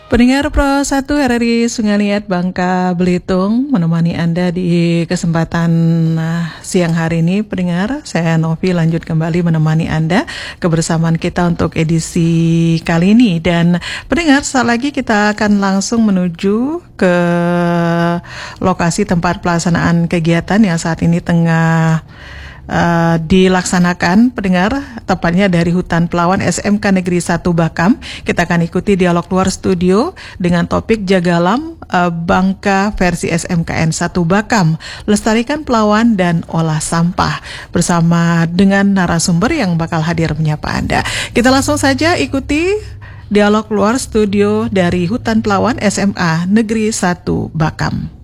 Pendengar Pro 1 RRI Sungai Liat Bangka Belitung menemani Anda di kesempatan siang hari ini. Pendengar, saya Novi lanjut kembali menemani Anda kebersamaan kita untuk edisi kali ini. Dan pendengar, saat lagi kita akan langsung menuju ke lokasi tempat pelaksanaan kegiatan yang saat ini tengah dilaksanakan, pendengar, tepatnya dari Hutan Pelawan SMK Negeri 1 Bakam. Kita akan ikuti dialog luar studio dengan topik Jaga Alam Bangka versi SMKN 1 Bakam, lestarikan pelawan dan olah sampah, bersama dengan narasumber yang bakal hadir menyapa Anda. Kita langsung saja ikuti dialog luar studio dari Hutan Pelawan SMA Negeri 1 Bakam.